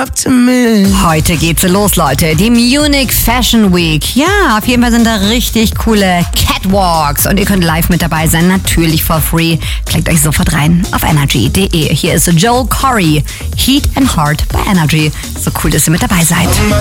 enough to miss. Heute geht's los, Leute. Die Munich Fashion Week. Ja, auf jeden Fall sind da richtig coole Catwalks. Und ihr könnt live mit dabei sein, natürlich for free. Klickt euch sofort rein auf energy.de. Hier ist Joel Corey, Heat and Heart bei Energy. So cool, dass ihr mit dabei seid.